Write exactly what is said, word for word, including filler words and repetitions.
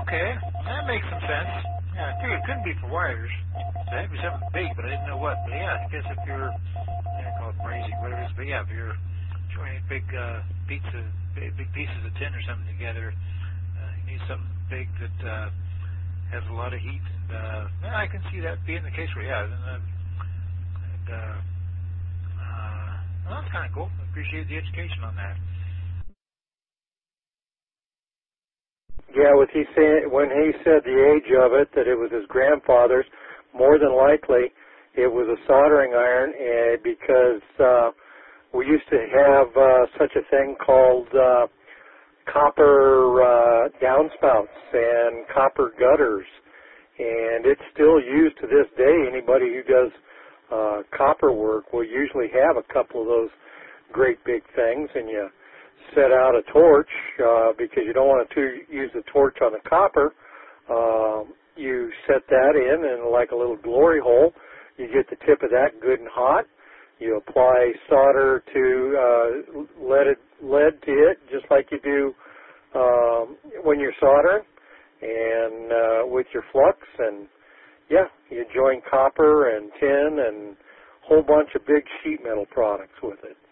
Okay, that makes some sense. Yeah, I figured it couldn't be for wires. So it had to be something big, but I didn't know what. But yeah, I guess if you're, yeah, call it brazing, whatever it is. But yeah, if you're joining big uh, pieces, big, big pieces of tin or something together, uh, you need something big that uh, has a lot of heat. And uh, yeah, I can see that being the case where, yeah, and, uh, and uh, uh, well, that's kind of cool. I appreciate the education on that. Yeah, with he say, when he said the age of it, that it was his grandfather's, more than likely it was a soldering iron, and because uh, we used to have uh, such a thing called uh, copper uh, downspouts and copper gutters, and it's still used to this day. Anybody who does uh, copper work will usually have a couple of those great big things, and you set out a torch uh, because you don't want to use the torch on the copper. Um, you set that in, and like a little glory hole, you get the tip of that good and hot. You apply solder to uh, leaded, lead to it, just like you do um, when you're soldering, and uh, with your flux. And yeah, you join copper and tin and a whole bunch of big sheet metal products with it.